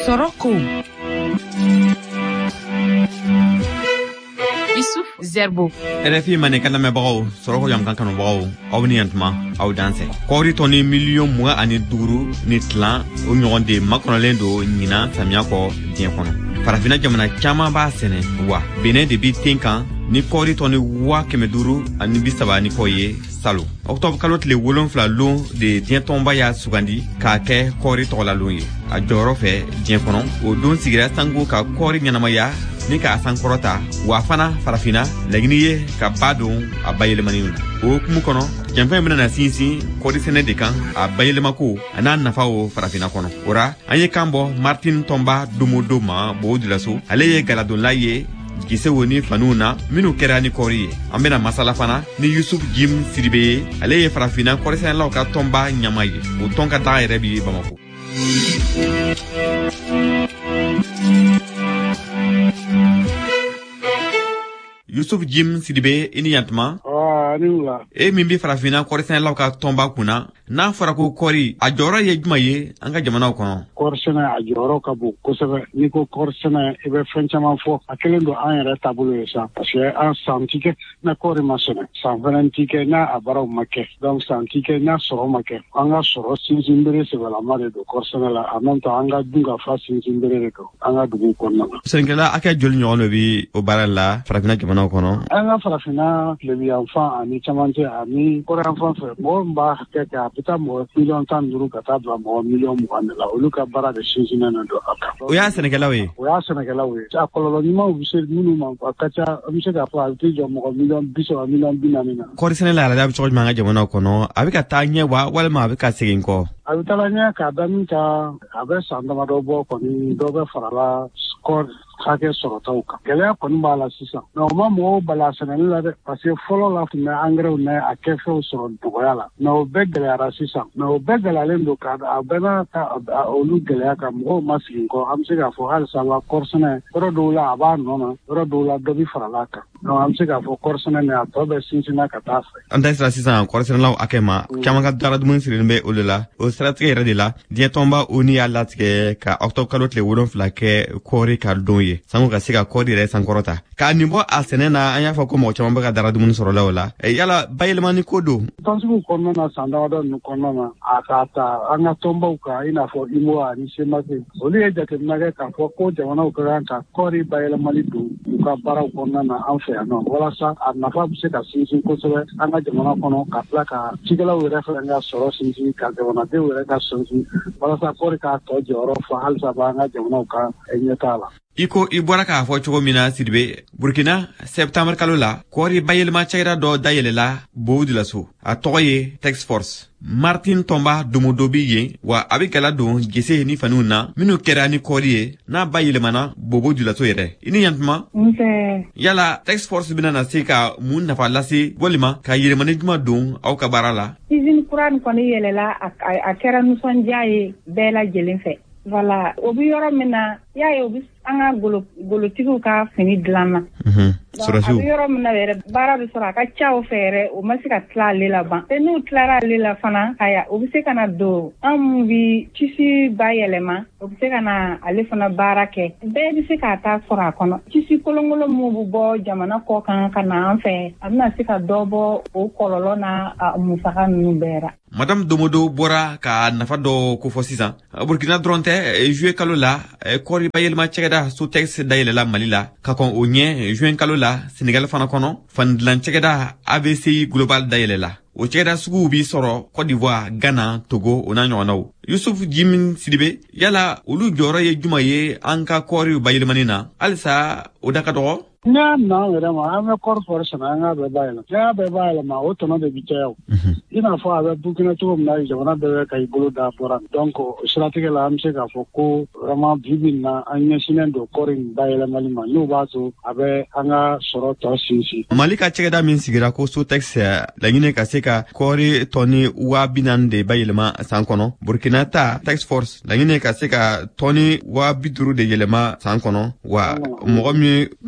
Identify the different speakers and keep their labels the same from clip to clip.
Speaker 1: Soroko Isuf Zerbo
Speaker 2: RFI mane kana me bago Soroko yam kan kanu bago awni antma aw danse kori toni million mois ani duru ni tlan o nyoronde makonalendo nyina samia ko dien kono farafina jamana chama ba sene wa bene de bi tinkan ni kori toni wa kemeduru ani bisaba ni koye salo octobre kalot le wolon fla long de dien tomba ya sugandi ka ke kori tola loye a joro fe dien kono o don sigira sango ka kori nyanama ya ni ka sankorota wa fana farafina lagniye ka badon a bayele manina o kumu kono jamfa mena na sinsi kori sene de kan a bayele mako ana nafa o farafina kono ora anye kambo Martin Tomba Dumodoma bo dilaso aleye galadon laye gise woni fanuna minu kerani kori ambena masala fana ni Yusuf Jim Sidibe aleye farafina kori sene law ka Tomba nyamaye o tonka ta rebi Bamako Yusuf Jim Sidibe ini yantma
Speaker 3: anula
Speaker 2: mimbi farafina kori sene law ka Tomba kuna na fara ko kori a jora ye jumaye anga jamana kono
Speaker 3: korsena a joro ka bu kosebe ni ko korsena ibe fenchama fo akelendo an yɛrɛ taabolo ye sa parce que an santike na kori masene san fanantike na abaraw make donc santike na sɔrɔ make an ka sɔrɔ sinsinbere sɛbɛlama de do korsena la en même temps an ka dun ka fa sinsinbere de do an ka dugu kɔnɔna la
Speaker 2: senkela akɛ joli ɲɔgɔn bi o baara la farafina jamana kono
Speaker 3: an ka farafina tilebiyan fan ani camancɛ ani kɔrɔyan fan fɛ mɔgɔ min b'a kɛ kɛ a bɛ taa mɔgɔ miliyɔn 15 ka taa bila mɔgɔ miliyɔn 20 de la olu ka baara de sinsinnen don a kan
Speaker 2: o y'a sɛnɛkɛlaw ye
Speaker 3: a kɔlɔlɔ ɲumanw bɛ se minnu ma a ka ca an bɛ se k'a fɔ a bɛ t'i jɔ mɔgɔ miliyɔn 30 miliyɔn 40 na
Speaker 2: kɔri sɛnɛ la yɛrɛ a bɛ cogo jumɛn an ka jamana kɔnɔ a bɛ ka taa ɲɛ wa walima a bɛ ka segin kɔ
Speaker 3: a bɛ taa ɲɛ k'a da min ka a bɛ san damadɔ bɔ kɔni dɔ bɛ farala kɔri hakɛ sɔrɔtaw kan gɛlɛya kɔni b'a la sisan mɛ o ma mɔgɔw bala sɛnɛli la dɛ parce que fɔlɔ la tun bɛ angɛrɛw n'a a kɛfɛnw sɔrɔ dɔgɔya la mɛ o bɛɛ gɛlɛyara sisan mɛ o bɛɛ gɛlɛyalen don ka a bɛɛ n'a ta olu gɛlɛya kan mɔgɔw ma sigi kɔ an bɛ se k'a fɔ halisa wa kɔrisɛnɛ yɔrɔ dɔw la a b'a nɔ na yɔrɔ dɔw la dɔ bɛ farala kan donc an bɛ se k'a fɔ kɔrisɛnɛ nin a tɔ bɛ sinsinna ka taa fɛ
Speaker 2: an ta sira sisan kɔrisɛnɛlaw hakɛ ma caman ka dara dumuni sirilen bɛ o de la o siratigɛ yɛrɛ de la diɲɛ tɔnba o ni y'a latigɛ ka octobre kalo tile 7 kɛ kɔɔri ka don ye sango ka se ka kɔɔri yɛrɛ sankɔrɔta k'a nin bɔ a sɛnɛ na an y'a fɔ ko mɔgɔ caman bɛ ka dara dumuni sɔrɔ la o la yala bayɛlɛmani ko don
Speaker 3: tɔnsigiw kɔnɔna na san damadɔ ninnu kɔnɔna na a k'a ta an ka tɔnbaw kan i n'a fɔ IMO ani semase olu ye jateminɛ kɛ k'a fɔ ko jamanaw ka kan ka kɔɔri bayɛlɛmali don u ka baaraw kɔnɔna na an fɛ yan nɔ walasa a nafa bɛ se ka sinsin kosɛbɛ an ka jamana kɔnɔ ka tila ka cikɛlaw yɛrɛ fana ka sɔrɔ sinsin ka jamanadenw yɛrɛ ka sinsin walasa kɔɔri k'a tɔ jɔyɔrɔ fa halisa ba an ka jamanaw ka ɲɛtaa la
Speaker 2: iko i bɔra k'a fɔ cogo min na Sidibe Burkina septembre kalo la kɔɔri bayɛlɛma cɛkɛda dɔ dayɛlɛla Boudi la so a tɔgɔ ye Task Force Martin Tomba Dumodobi yen wa a bɛ gala don gese ni faniw na minnu kɛra ni kɔɔri ye n'a bayɛlɛmana Boudi la so yɛrɛ i ni yantuma yala Task Force bɛna na se ka mun nafa lase walima ka yɛlɛmani juma don aw ka baara la
Speaker 4: usine kura nin kɔni yɛlɛla a kɛra nisɔndiya ye bɛɛ lajɛlen fɛ voilà o bi yɔrɔ min na y'a ye o bi an ka golotigiw ka fini dilan na a bi yɔrɔ min na yɛrɛ baara bɛ sɔrɔ a ka ca o fɛ yɛrɛ o ma se ka tila ale la ban n'u tilara ale la fana aya o bɛ se ka na don an mun bi tisi bayɛlɛma o bɛ se ka na ale fana baara kɛ bɛɛ bɛ se k'a ta sɔrɔ a kɔnɔ tisi kolonkolon mun bɛ bɔ jamana kɔ kan ka na an fɛ a bɛna se ka dɔ bɔ o kɔlɔlɔ na musaka ninnu bɛɛ ra
Speaker 2: Madame Domodo bɔra ka nafa dɔ kofɔ sisan Burkina dɔrɔn tɛ juillet kalo la kɔɔri bayɛlɛma cɛkɛda Sotex dayɛlɛla Mali la ka kɔn o ɲɛ juin kalo la Sénégal fana kɔnɔ fanidilan cɛkɛda AVCI Global dayɛlɛla o cɛkɛda suguw bi sɔrɔ Côte d'Ivoire Ghana Togo o n'a ɲɔgɔnnaw Yusuf Jim Sidibe yala olu jɔyɔrɔ ye juma ye an ka kɔɔri bayɛlɛmani na halisa o da ka dɔgɔ
Speaker 3: n'a nan yɛrɛ ma an bɛ kɔri fɔri sɛnɛ an k'a bɛɛ bayɛlɛma n'i y'a bɛɛ bayɛlɛma o tɔnɔ de bi caya i n'a fɔ a bɛ Burkina cogo min na jamana bɛɛ bɛ ka i bolo da bɔra donc o siratigɛ la an bɛ se k'a fɔ ko vraiment bi bi in na an ɲɛsinnen don kɔri bayɛlɛmali ma n'o b'a to a bɛ an ka sɔrɔ tɔ sinsin
Speaker 2: Mali ka cɛkɛda min sigira ko Sotex laɲini ka se ka kɔɔri tɔni 40,000 de bayɛlɛma san kɔnɔ Burkina ta Task Force laɲini ka se ka tɔni 50,000 de yɛlɛma san kɔnɔ wa mɔgɔ min bɛna taa baara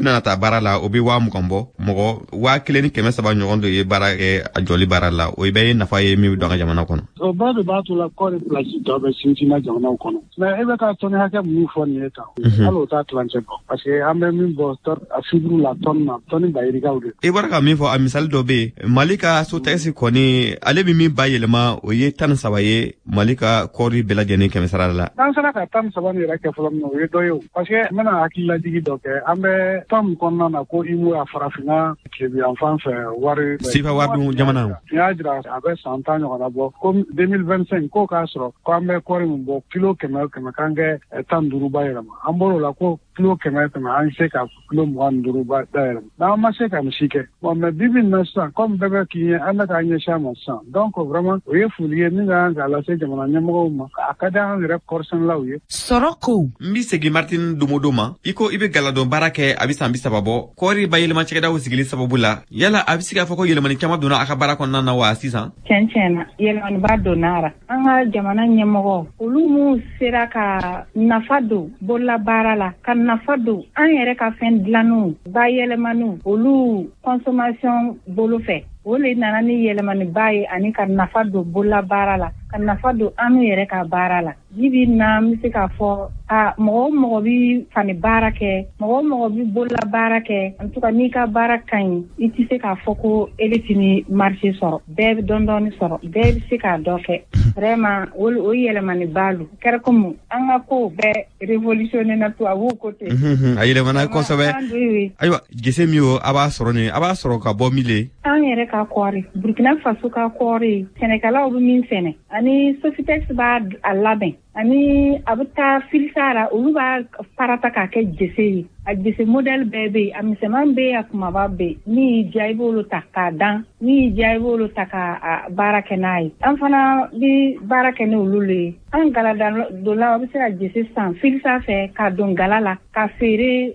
Speaker 2: bara la o bi wa mugambo mogo wa kileni keme saba nyogondo ye bara e a joli bara la o be nafa ye mi do ga jamana kono
Speaker 3: o ba de ba to la ko place do be sintina jamana kono na e be ka to ne ha ka mu fo ni eta alo ta planche ko parce que ambe min bo tor a fibru la tonna toni bayri gawde
Speaker 2: e baraka mi fo a misal do be malika so taysi koni ale bi mi bayelma o ye tan sabaye malika kori bela jeni keme sarala
Speaker 3: tan sara ka tan sabani ra ke folam no ye do yo parce que mena akilla digi do ke ambe tam konna na ko imu a farafina ke bi enfant fe wari
Speaker 2: sifa wadu jamana
Speaker 3: ya dira abe santanyo kana bo comme 2025 ko ka soro ko ambe kori mbo kilo keme kange tan duru bayelma ambolo la ko kilo keme an se ka kilo mo duru ba bayelma na ma se ka mishike bon mais bibin na sa comme bebe ki anda ka nya chama sa donc vraiment o ye fuliye ni ga la se jamana nyamo ma akada han rep korsan lawye
Speaker 1: soroko
Speaker 2: mbi segi Martin Dumodoma iko ibe galado barake abisa mbi sababo kori bayelma chekeda wosigili sababu la yala abisiga fako yelemani kama dona aka barako nana wa sisa
Speaker 4: chencena yelemani ba donara anga jamana nyamo ulumu sera ka nafado bolla barala kan nafado an yere ka fen dlanu bayelemanu olu consommation bolo fe wole nana ni yelemani baye ani kan nafado bolla barala kan nafado anu yere ka barala jibi na misi ka fo a mogo bi fani barake mogo bi bolla barake en tout cas ni ka barakan iti se ka fo ko eletini marché soro be dondoni soro be se ka doke vraiment o yelemani balu kera comme anga ko be révolutionner na to awu côté
Speaker 2: ayele mana ko sobe aywa gese miyo aba soro ka bo mile
Speaker 4: an yere ka kori Burkina Faso ka kori Senegal obu min sene ani Sofitex ba alaben ani abuta filsara uluba parata ka ke gese a gese model bebe amiseman be akuma be ni jaibolo takada ni jaibolo taka barake nai amfana bi barake ne ulule an galada dola obisa gese san filsa fe ka don galala ka fere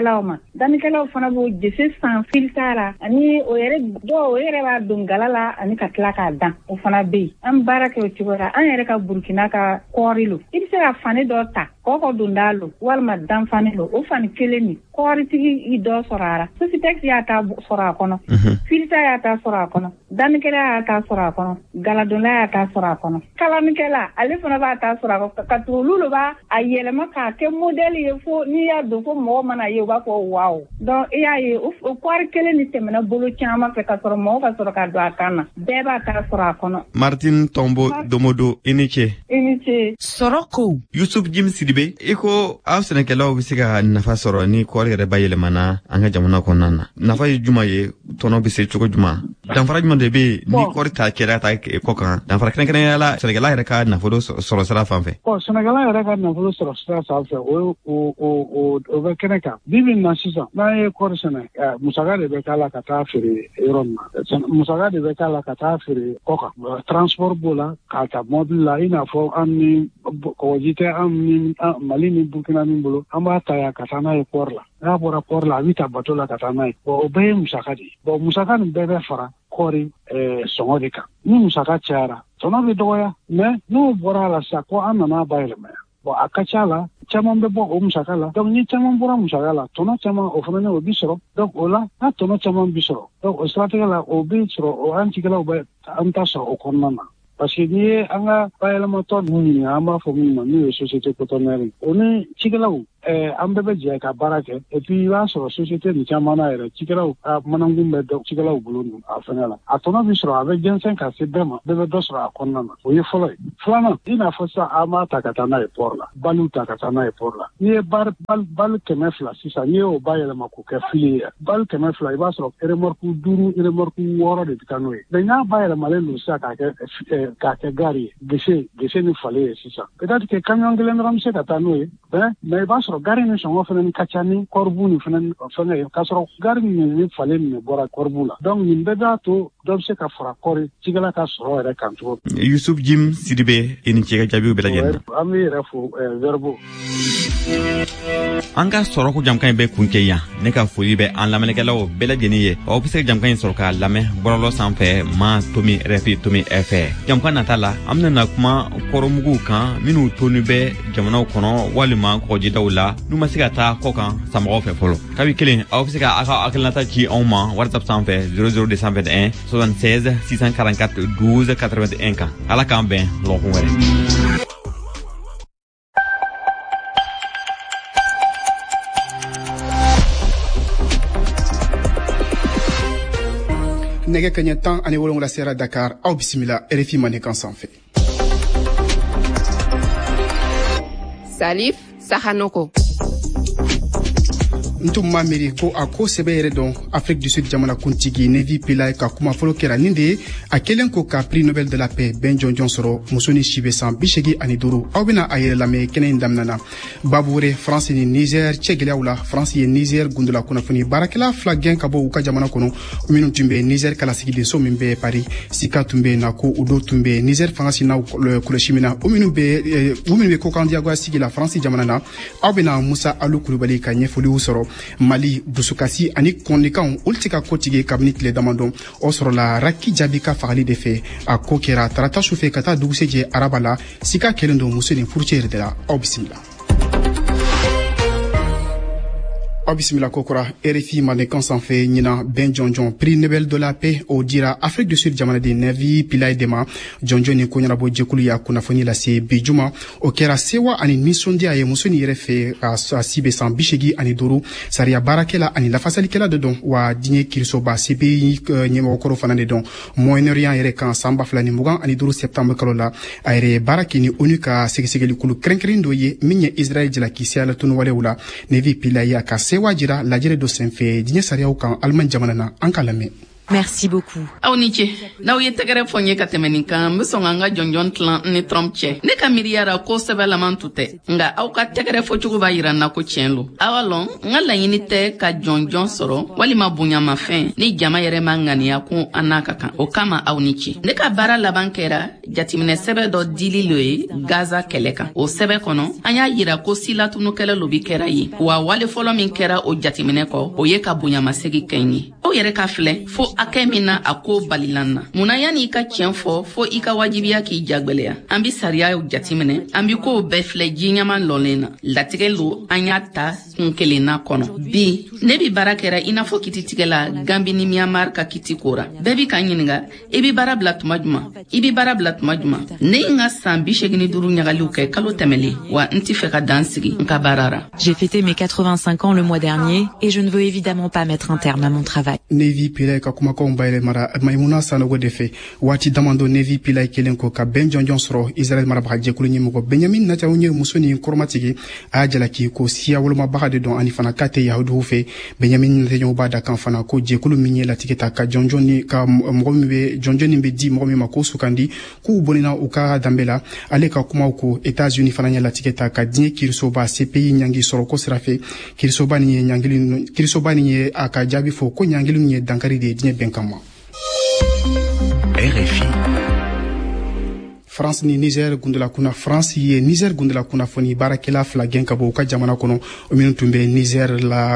Speaker 4: danikela fana bo gese san filsara ani o yere ba don galala ani ka tlaka dan o fana be an barake o tibora an yere ka Burkina ka korilo ibse a fane do ta koko dundalo walma dan fane lo o fane keleni kori tigi i do sorara Sofitex ya ta sora kono filta ya ta sora kono danikela ya ta sora kono galadonla ya ta sora kono kalanikela ale fana ba ta sora ko ka tululo ba ayelema ka ke model ye fo ni ya do fo mo mana ye ba ko wow donc ya ye o kori keleni temena bolo chama fe ka soro mo ka soro ka do akana beba ta sora kono
Speaker 2: Martin Tombo Domodo iniche
Speaker 1: soroko
Speaker 2: Yusuf Jim Sidibe iko afsene kelaw bisiga nafa soro ni ko re bayele mana anga jamana ko nana nafa juma ye tono bise chuko juma dan fara juma de be ni ko ta kera ta ko kan dan fara kene yala Senegal re ka nafa do soro sara fanfe
Speaker 3: ko Senegal re ka nafa do soro sara fanfe o be kene ka bibin na sisa na ye ko sene musaga de be kala ka ta fere iron musaga de be kala ka ta fere ko ka transport bola ka ta mobile la ina fo amni ko jite amni Mali ni Burkina ni bolo amba ta ya katana e porla ya bora porla vita batola katana e bo be musakadi bo musakani bebe fara kori songodika ni musaka chara tono be doya ne no bora la sako amana bailema bo akachala chamon be bo musakala donc ni chamon bora musakala tono chamon ofrone o bisoro donc ola na tono chamon bisoro donc o strategala o bisoro o antigala o ba anta so o konnana parce que ni anga bailema to ni amba fo mi ni société cotonnerie oni chigalaw ambebe je ka barake et puis va sur société ni chamana era chigalaw manangumbe do chigalaw bulunu afenala atona bisro avec 25 à sebema bebe dosra konnana o ye folay flana ina fosa ama takatana e porla balu takatana e porla ni bal kemefla sisa ni o bailema ko ke fili bal kemefla va sur remorku duru remorku woro de kanwe de nya bailema le lu sa ka ke gari gese ni fale sisa peut-être que camion ngelen ramse katano mais va sur gari ni songo fenen kachani korbu ni fenen kasoro gari ni fale ni bora korbu la donc ni beda to dobse ka fora kori tigala ka soro ere kanto
Speaker 2: Yusuf Jim Sidibe eni chega jabi bela jenna
Speaker 3: ami refu verbo
Speaker 2: anga soro ko jamkan be kunkeya ne ka foli be an lamelekelaw bela jeniye o bise jamkan soro ka lame borolo sanfɛ ma tomi refi tomi efe jamkan natala amna na kuma koromugu kan minu tonu be jamanaw kono walima ma ko jitaw la nu ma siga ta ko kan samgo fe folo kabi kelen aw siga aka aklata ci on ma WhatsApp sans fait 00221 76 644 12 81 kan ala kan ben lo ko were
Speaker 5: nege kanya tan ani wolongola sera Dakar au bisimila RFI Manekan sans fait.
Speaker 6: Salif Sahanoko.
Speaker 5: Ntuma meri ko a ko sebe yere don Afrique du Sud jamana kuntigi Nevi Pillay ka kuma folo kera ninde a kelen ko ka prix Nobel de la paix Ben Jonjon soro musoni shibe san bishegi ani duru aw bena ayere lame kenen damnana babure France ni Niger chegele wala France ye Niger gundula kuna funi barakela flaggen ka bo ka jamana kono minu tumbe Niger kala sigide so mimbe Paris sika tumbe na ko udo tumbe Niger fangasi na ko shimina minu be ko kan diago sigila France jamana na aw bena Musa Alou Koulibaly ka nyefoli usoro Mali dusukasi ani kondikan ultika kotige kabinit le damandon osoro la raki jabika fagali de fe a kokera tarata soufe kata duguseje arabala sika kelendo museni furchere de la obismila Bismillah kokora RFI Manekan sans fait nina Ben Jonjon prix Nobel de la paix au dira Afrique du Sud jamana de Nevi Pillay dema Jonjon ni konyana bo jekulu ya kuna foni la se bijuma o kera sewa ani misondi aye musoni refe a sibe san bishegi ani duru saria barakela ani la fasalikela de don wa dinye kirsoba CPI nyemo okoro fanane don Moyen-Orient yere kan samba flani mugan ani duru septembre kalola ayre barakini onuka segesegeli kulu krenkrindo ye minye Israël jela kisiala tunu wale wula Nevi Pillay ya ka wajira lajere do senfe dinya sariya kan alman jamana na ankalame.
Speaker 7: Merci beaucoup.
Speaker 8: Auniche, na uye tegere fonye katemenika mbusonga Jonjon Tlan ni Trump che. Ne kamiriara ko sebe la mantute. Nga au ka tegere fo chugu bayira na ko chenlu. Awalon nga la yinite ka Jonjon soro wali mabunya mafen ni jama yere mangani ya ku anaka kan. O kama auniche. Ne ka bara la bankera jatimine sebe do dili loe Gaza keleka. O sebe kono anya yira ko sila tunu kele lobi kera yi. Wa wale folo min kera o jatimine ko o ye ka bunya masegi kenyi. O yere ka fle fo akemina ako balilana muna yani ka tienfo fo ika wajibiya ki jagbeleya ambi sariya o jatimene ambi ko befle jinyama lolena latigelo anyata nkelena kono bi nebi barakera inafo kititigela gambi ni Myanmar ka kitikora bebi kanyininga ibi barabla tumajuma ne nga sambi shegini duru nyagali uke kalo temeli wa ntifeka dansigi nkabarara.
Speaker 7: J'ai fêté mes 85 ans le mois dernier et je ne veux évidemment pas mettre un terme à mon travail.
Speaker 5: Nevi Pillay ka kuma ko mbayle mara maymuna sanogo defe wati damando Nevi Pillay kelen ko ka Ben Jonjon soro Israël mara baje kulu nyimo ko Benjamin na tawunye musoni kormatigi ajala ki ko siya wolma bahade don ani fana kate yahudu fe Benjamin na tenyo bada kan fana ko je kulu minye la tiketa ka Jonjon ni ka mogomibe Jonjon ni be di mogomi mako sukandi ku bonina uka dambela ale ka kuma ko États-Unis fana la tiketa ka dinye kirsoba CPI nyangi soro ko serafe kirsoba ni aka jabi fo ko nyangilu ni dankari de dinye benkama.
Speaker 9: RFI
Speaker 5: France ni Niger gundula kuna France ye Niger gundula kuna foni barakela flaggen ka bo ka jamana kono o minun tumbe Niger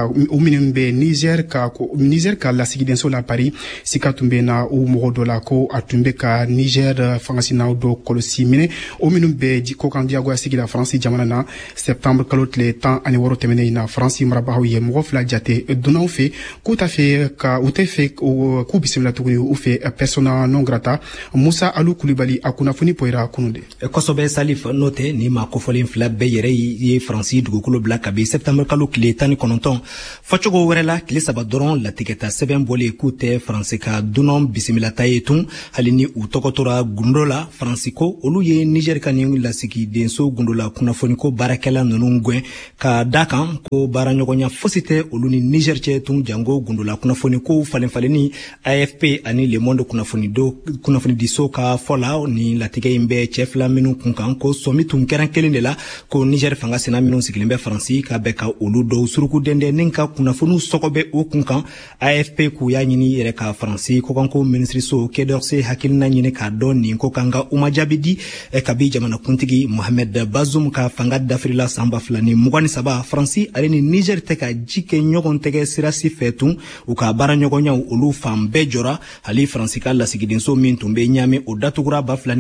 Speaker 5: ka la sigiden so la Paris sika tumbe na o modo la ko atumbe ka Niger fangasi na do kolosi mine o minun be di ko kan diago sigila France jamana na septembre kalot le temps ani woro temene na France marabaho ye mo fla jate donaw fe ko ta fe ka o te fe ko bisimila tuguni o fe persona non grata Musa Alou Koulibaly akuna foni
Speaker 9: Kosobe Salif note ni ma kofolin fla be yere ye Franci dugukolo bla kabi septembre kalo kile tani kononton fachogo werela kile saba doron la tiketa 7 bole kute France ka dunom bisimila tayetun halini utokotora gundola Francisco olu ye Niger kani la siki denso gundola kuna foniko barakela nonungwe ka dakan ko baranyogonya fosite olu ni Niger chetun jango gundola kuna foniko faleni AFP ani Le Monde kuna foni diso ka fola ni la tige imbe chef la minu kunkan ko somi tun keran kelen de la ko Niger fanga sena minu sikilimbe Franci ka beka olu do suruku dende ninka kuna fonu sokobe o kunkan AFP ku ya nyini yere ka Franci ko kanko ministry so kedorse hakilna nyine ka don ni ko kanga umajabidi kabi jamana kuntigi Mohamed Bazoum ka fanga dafrila samba flani mugani saba Franci aleni Niger teka jike nyogon tege sirasi fetun u ka bara nyogonya olu fambe jora hali Franci ka la sigidin so min tumbe nyame o datugura ba flani mugani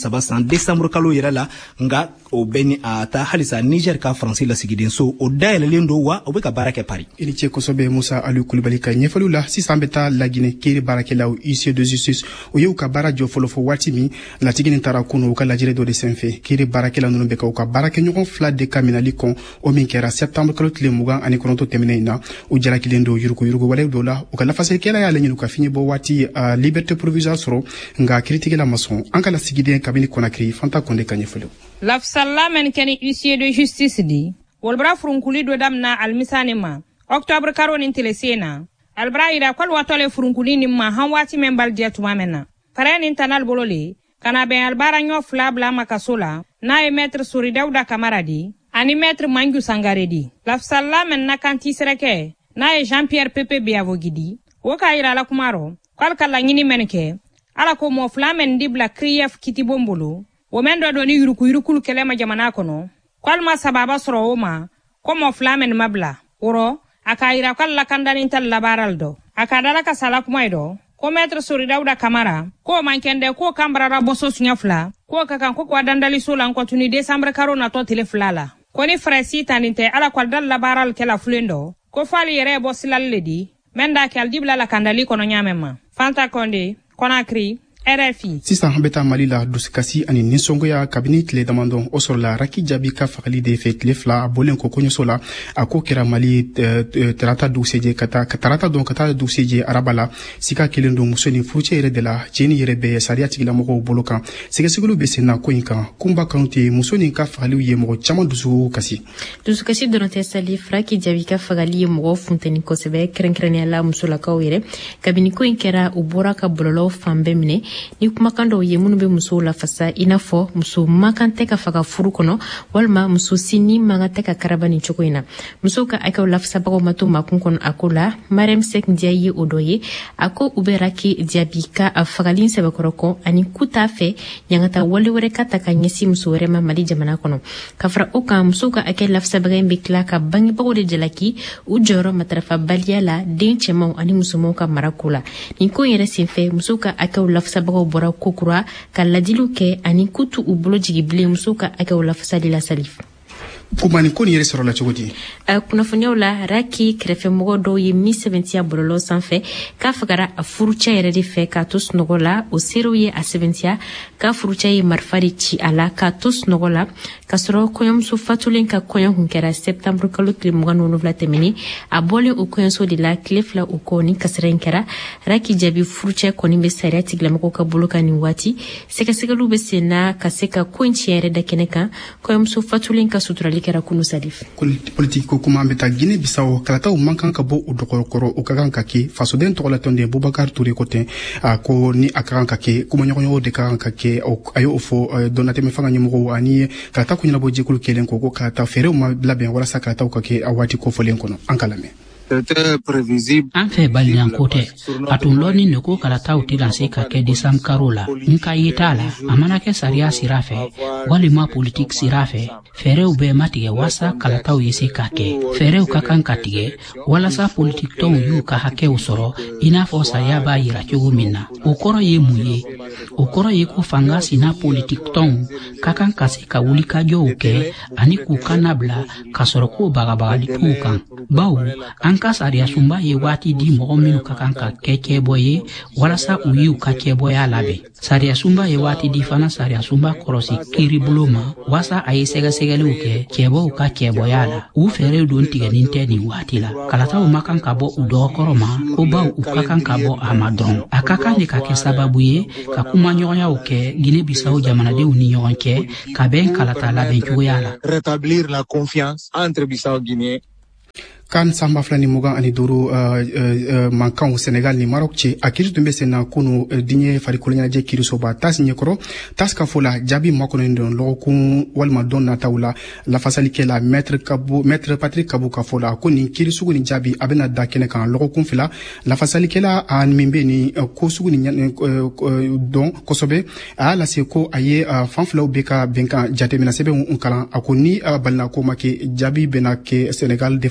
Speaker 9: saba san décembre kalo yɛrɛ la nga o bɛni a ta halisa Niger ka France la sigiden so o dayɛlɛlen do wa o bɛ ka baara kɛ Paris.
Speaker 5: I ni ce kosɛbɛ Musa Aliou Kulibali ka ɲɛfɔliw la. Sisan bɛ taa Laginɛ Keri baarakɛlaw huissier de justice o y'u ka baara jɔ fɔlɔ fɔ waati min latigi nin taara kunu u ka lajɛrɛ dɔ de senfɛ. Keri baarakɛla ninnu bɛ ka u ka baarakɛɲɔgɔn fila de ka minɛli kɔn o min kɛra septembre kalo tile 29 tɛmɛnen in na u jalakilen do yurugu walew dɔ la u ka lafasalikɛla y'a laɲini ka fiɲɛ bɔ waati liberté provisoire sɔrɔ nga kiritigɛla ma sɔn an ka lasigiden kabini Conakry Fanta Konde ka ɲɛfɔliw.
Speaker 10: Lafsalla men keni huissier de justice di wolbra furunkuli do damna almisani ma octobre karo nin telesena albra ira kwal watole furunkuli ni ma han wati men baldia tuma menna pare nin tanal bolole kana ben albara nyo flabla makasola na e maître Souri Dawda Camara di ani maître Mangu Sangare di lafsalla men na kanti sereke na e Jean-Pierre Pepe Biavogidi woka ira la kumaro kwal kala ngini menke ala ko mo flamen dibla kriyef kitibombolo womendo do ni yurukulu kelema jamana kono kwalma sababa soro oma komo flamen mabla oro akaira kwalla kandani tal labaraldo akadara ka sala kumaido ko maître Souri Dawda Camara ko mankende ko kambrara boso sunyafla ko kakan ko dandali solan ko tuni décembre karo na to teleflala ko ni fresi taninte ala kwal dal labaral kela flendo ko fali yere bosilalledi menda kal dibla la kandali kono nyamema Fanta Konde Conakry RFI.
Speaker 5: Sisan beta Mali la dusikasi ani nisongoya kabini tile damandon o sɔrɔla Raki Jabi ka fagali de fɛ tile fila a bɔlen ko kɔɲɔso la a ko kɛra Mali tarata dugusɛjɛ ka taa dugusɛjɛ araba la sika kelen don muso ni furucɛ yɛrɛ de la cɛ ni yɛrɛ bɛ sariya tigilamɔgɔw bolo kan sɛgɛsɛgɛliw bɛ senna ko in kan Kumba Kanute muso nin ka fagaliw ye mɔgɔ caman dusu kasi.
Speaker 11: Dusukasi dɔrɔn tɛ Salif, Raki Jabi ka fagali ye mɔgɔ funteni kosɛbɛ kɛrɛnkɛrɛnnenya la musolakaw yɛrɛ kabini ko in kɛra u bɔra ka bɔlɔlɔw fan bɛɛ minɛ ni kumakan dɔw ye minnu bɛ musow lafasa i n'a fɔ muso man kan tɛ ka faga furu kɔnɔ walima muso si ni man kan tɛ ka karaba nin cogo in na musow ka hakɛw lafasabagaw ma to makun kɔnɔ a ko la Mariam Sek Ndiaye ye o dɔ ye a ko u bɛ Raki Jabi ka a fagali sɛbɛkɔrɔ kɔ ani ku t'a fɛ ɲangata wale wɛrɛ ka ta ka ɲɛsin muso wɛrɛ ma Mali jamana kɔnɔ ka fara o kan musow ka hakɛ lafasabaga in bɛ tila ka bangebagaw de jalaki u jɔyɔrɔ matarafa baliya la den cɛmanw ani musomanw ka marako la nin ko yɛrɛ senfɛ musow ka hakɛw lafasabagaw bɔra kokura ka ladiliw kɛ ani kutu u bolo jigi bilen musow ka hakɛw lafasali la Salif.
Speaker 5: Kumani ko ni yɛrɛ sɔrɔ la cogo di?
Speaker 11: Kunnafoniyaw la Raki kɛrɛfɛmɔgɔ dɔw ye min sɛbɛntiya bɔlɔlɔ sanfɛ k'a fagara a furucɛ yɛrɛ de fɛ k'a to sunɔgɔ la o serew ye a sɛbɛntiya k'a furucɛ ye marifa de ci a la k'a to sunɔgɔ la k'a sɔrɔ kɔɲɔmuso fatulen ka kɔɲɔ kun kɛra septembre kalo tile 27 tɛmɛnen a bɔlen o kɔɲɔso de la tile fila o kɔ ni kasara in kɛra Raki Jabi furucɛ kɔni bɛ sariya tigilamɔgɔw ka bolo kan nin waati sɛgɛsɛgɛliw bɛ sen na ka se ka ko in tiɲɛ yɛrɛ da kɛnɛ kan kɔɲɔmuso fatulen ka suturali kɛra kunu Salif.
Speaker 5: Politique ko kuma bɛ taa Guinée Bissau kalataw man kan ka bɔ o dɔgɔkɔrɔ o ka kan ka kɛ fasoden tɔgɔlatɔn de Boubacar Touré ko tɛ a ko ni a ka kan ka kɛ kumaɲɔgɔnyaw de ka kan ka kɛ a y'o fɔ dɔnnatɛmɛ fanga ɲɛmɔgɔw ani kalata ko ɲɛnabɔ jɛkulu kelen ko kalata fɛɛrɛw ma labɛn walasa kalataw ka kɛ a waati kofɔlen kɔnɔ an ka lamɛn.
Speaker 12: An fɛ baliyanko tɛ a tun lɔnni de ko kalataw tɛna se ka kɛ décembre karo la nka ye t'a la a mana kɛ sariya sira fɛ walima politique sira fɛ fɛɛrɛw bɛɛ ma tigɛ walasa kalataw ye se ka kɛ fɛɛrɛw ka kan ka tigɛ walasa politique tɔnw y'u ka hakɛw sɔrɔ i n'a fɔ sariya b'a yira cogo min na o kɔrɔ ye mun ye o kɔrɔ ye ko fanga sina politique tɔnw ka kan ka se ka wulikajɔw kɛ ani k'u kan labila ka sɔrɔ ko bagabagali t'u kan bawo an ka sariya sunba ye waati di mɔgɔ minnu ka kan ka kɛ cɛbɔ ye walasa u y'u ka cɛbɔya labɛn sariya sunba ye waati di fana sariya sunba kɔrɔsi kiiri bolo ma walasa a ye sɛgɛsɛgɛliw kɛ cɛbɔw ka cɛbɔya la u fɛɛrɛw don tigɛnin tɛ nin waati la kalataw ma kan ka bɔ u dɔgɔkɔrɔ ma ko baw u ka kan ka bɔ a ma dɔrɔn a ka kan de ka kɛ sababu ye ka kumaɲɔgɔnyaw kɛ Guinée Bissau jamanadenw ni ɲɔgɔn cɛ ka bɛn kalata labɛn cogoya la.
Speaker 13: Rétablir la confiance entre Bissau Guinée.
Speaker 5: Kan samba flani mugan ani duru mankan Senegal ni Maroc cɛ a kiri tun bɛ sen na kunu diɲɛ farikolo ɲɛnajɛ kirisoba tas ɲɛkɔrɔ tas ka fɔ la jaabi makɔnɔni don lɔgɔkun walima don nataw la lafasalikɛla maître Patrick Kabou ka fɔ la ko nin kiri sugu ni jaabi a bɛna da kɛnɛ kan lɔgɔkun fila lafasalikɛla a min bɛ ni ko sugu ni dɔn kosɛbɛ a y'a lase ko a ye fan filaw bɛ ka bɛnkan jateminɛ sɛbɛnw kalan a ko ni balina ko ma kɛ jaabi bɛna kɛ Senegal de fan fɛ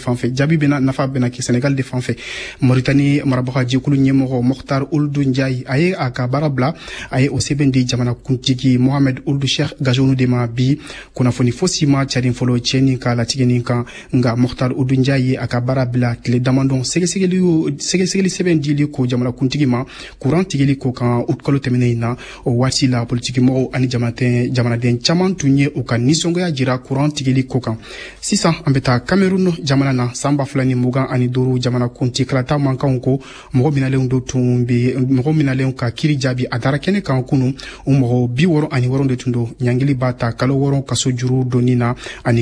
Speaker 5: jabi bena nafa bena ki Sénégal de fanfɛ Mauritanie marabaga jekulu ɲɛmɔgɔ Mokhtar Ould Ndiaye aye a ka baara bila aye o sɛbɛn di jamana kuntigi Mohamed Ould Cheikh Gazonu de ma bi kunnafoni fosi ma carin fɔlɔ cɛni ka latigɛnin kan nga Mokhtar Ould Ndiaye a ka baara bila tile damadɔ sɛgɛsɛgɛli sɛbɛn dili ko jamana kuntigi ma kuran tigili ko kan août kalo tɛmɛnen na o waati la politiki mɔgɔw ani jamanaden caman tun ye u ka nisɔngoya jira kuran tigili ko kan sisan an bɛ taa Cameroun jamana na san 2025 jamana kuntikalata mankanw ko mɔgɔ minalen ka kiri jaabi a dara kɛnɛ kan kunu u mɔgɔ 66 de tun do ɲangili b'a ta kalo 6 kaso juru donni na ani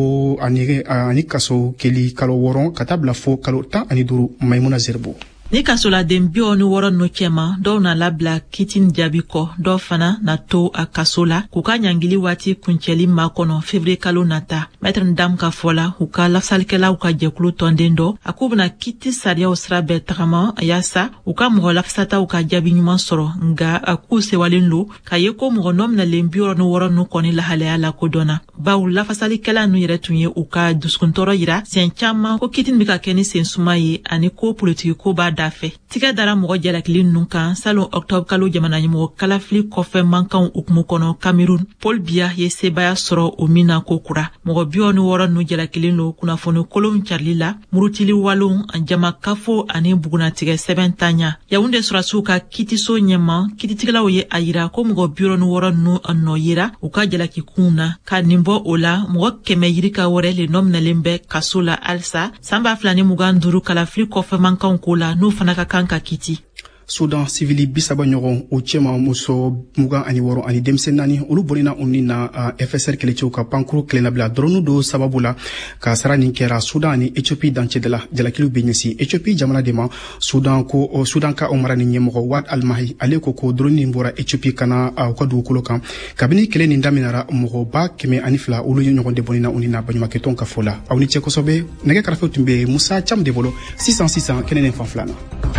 Speaker 5: kaso keli kalo 6 ka taa bila fo kalo 15 Maimuna Zerbo.
Speaker 14: Ni kasoladen 64 no cɛma dɔw na labila kitin jaabi kɔ dɔw fana na to a kaso la k'u ka ɲangili waati kuncɛli ma kɔnɔ février kalo nata maître Ndam ka fɔla u ka lafasalikɛlaw ka jɛkulu tɔnden dɔ a k'u bena kiti sariyaw sira bɛɛ tagama yaasa u ka mɔgɔ lafasataw ka jaabi ɲuman sɔrɔ nga a k'u sewalen lo k'a ye ko mɔgɔ nɔ minalen 66 nu kɔni lahalaya la kodɔnna baw lafasalikɛla nu yɛrɛ tun ye u ka dusukuntɔrɔ yira siɲɛ caman ko kitin be ka kɛ ni sensuma ye ani ko politiki ko b'a dafɛ tigɛ dara mɔgɔ jalakili ninnu kan salon octobre kalo jamana ɲɛmɔgɔ kalafili kɔfɛ mankanw ukumu kɔnɔ Cameroun Paul Biya ye sebaya sɔrɔ o min na ko kura mɔgɔ 66 nu jalakili lo kunnafoni kolon carili la murutili walon jama kafo ani bugunatigɛ sɛbɛn tanya Yaoundé surasiw ka kitiso ɲɛma kititigilaw ye a yira ko mɔgɔ 66 nu nɔ yira u ka jalakikun na ka nin bɔ o la mɔgɔ 100 yirika wɛrɛ le nɔ minalen bɛ kaso la alisa san 2025 kalafili kɔfɛ mankanw ko la n'u fana ka kan ka kiti.
Speaker 5: Sudan civili 30 ɲɔgɔn o cɛma muso 26 ani denmisɛn 4 olu bolina u ni na FSR kɛlɛcɛw ka pankuru kɛlɛnabila dɔrɔnu do sababu la ka sara nin kɛra Sudan ni Ethiopie dancɛ de la jalakiliw be ɲɛsin Ethiopie jamana de ma Sudan ka o mara ni ɲɛmɔgɔ Wad Almahi ale ko dɔrɔnu nin bɔra Ethiopie kana u ka dugukolo kan kabini kɛlɛ nin daminɛra mɔgɔba 102 olu ye ɲɔgɔn de bolina u ni na baɲumankɛtɔn ka fɔ la aw ni cɛ kosɛbɛ nɛgɛ karafe tun be Musa Cham de bolo sisan kɛnɛ nin fan filana.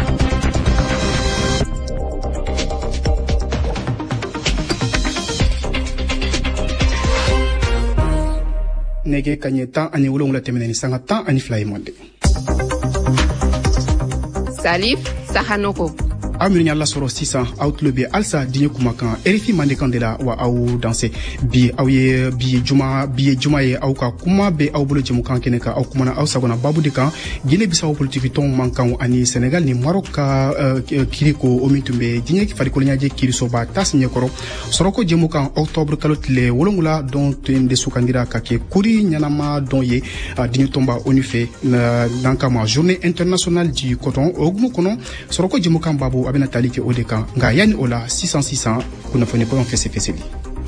Speaker 5: Nege kanye 10 ani wolonwula tɛmɛnɛni sanga 10 ani 2 ye mɔnde.
Speaker 6: Salif Sahanoko.
Speaker 5: aw minnu y'a lasɔrɔ sisan aw tulo bɛ halisa diɲɛ kumakan RFI mandekan de la wa aw danse bi ye juma ye aw ka kuma bɛ aw bolo jɛmukan kɛnɛ kan aw kumana aw sagona babu de kan Guinée Bissau politiki tɔn mankanw ani Sénégal ni Maroc ka kiriko o min tun bɛ diɲɛ farikolo ɲɛjɛ kirisoba tas ɲɛkɔrɔ sɔrɔko jɛmukan octobre kalo tile 7 dɔn tun de sugandira ka kɛ kori ɲanama dɔn ye diɲɛ tɔnba ONU fɛ n'an kama journée internationale du coton o hukumu kɔnɔ sɔrɔko jɛmukan babu a bɛna tali kɛ o de kan nka yanni o la sisan kunnafoni baganw fɛsɛfɛsɛli.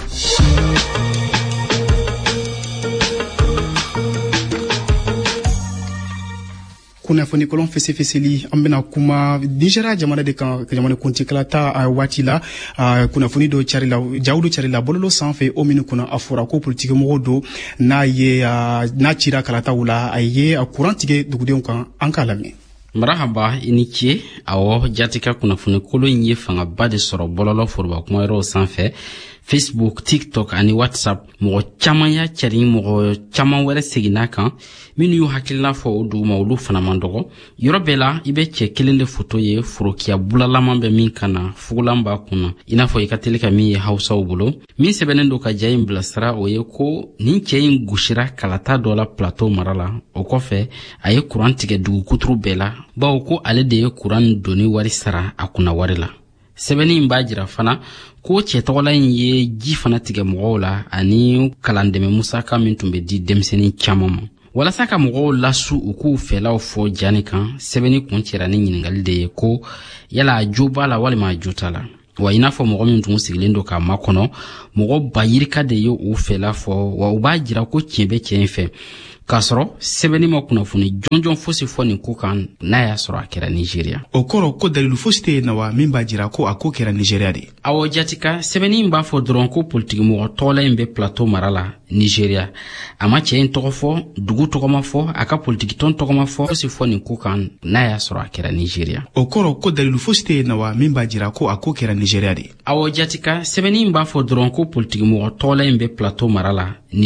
Speaker 5: kunnafoni kolon fɛsɛfɛsɛli an bɛna kuma Nigeria jamana de kan jamana kuntikala ta waati la kunnafoni dɔ carila jaw dɔ carila bɔlɔlɔ sanfɛ o minnu kunna a fɔra ko politiki mɔgɔw do n'a cira kalataw la a ye kuran tigɛ dugudenw kan an k'a lamɛn.
Speaker 15: Marahaba i ni ce awɔ jatika kunnafoni kolon ye fangaba de sɔrɔ bɔlɔlɔ foroba kuma yɔrɔw sanfɛ Facebook, TikTok ani WhatsApp mɔgɔ caman ya cari mɔgɔ caman wɛrɛ seginna kan minnu y'u hakilina fɔ o duguma olu fana man dɔgɔ yɔrɔ bɛɛ la i bɛ cɛ kelen de foto ye forokiya bulalaman bɛ min kan na fugulan b'a kunna i n'a fɔ i ka teli ka min ye hausaw bolo min sɛbɛnnen don ka ja in bilasira o ye ko nin cɛ in gosira kalata dɔ la plateau mara la o kɔfɛ a ye kuran tigɛ dugu kuturu bɛɛ la bawo ko ale de ye kuran doni wari sara a kunna wari la sɛbɛnni in b'a jira fana ko cɛ tɔgɔla in ye ji fana tigɛ mɔgɔw la ani kalandɛmɛ musaka min tun bɛ di denmisɛnnin caman ma walasa ka mɔgɔw lasu u k'u fɛlaw fɔ jani kan sɛbɛnni kun cɛra ni ɲiningali de ye ko yala a jo b'a la walima a jo t'a la wa i n'a fɔ mɔgɔ min tun sigilen don k'a makɔnɔ mɔgɔ ba yirika de ye u fɛla fɔ wa u b'a jira ko tiɲɛ bɛ cɛ in fɛ k'a sɔrɔ sɛbɛnni ma kunnafoni jɔnjɔn fosi fɔ nin ko kan n'a y'a sɔrɔ a kɛra Nigeria.
Speaker 5: O kɔrɔ ko dalilu fosi tɛ yen na wa min b'a jira ko a ko kɛra Nigeria de.
Speaker 15: Awɔ jatika sɛbɛnni in b'a fɔ dɔrɔn ko politikimɔgɔ tɔgɔla in bɛ plateau mara la Nigeria. A ma cɛ in tɔgɔ fɔ, dugu tɔgɔ ma fɔ, a ka politikitɔn tɔgɔ ma fɔ, fosi fɔ nin ko kan n'a y'a sɔrɔ a kɛra Nigeria.
Speaker 5: O kɔrɔ ko dalilu fosi tɛ yen na wa min b'a jira ko a ko kɛra Nigeria de.
Speaker 15: Awɔ jatika sɛbɛnni in b'a fɔ dɔrɔn ko politikimɔgɔ tɔgɔla in bɛ plateau mara la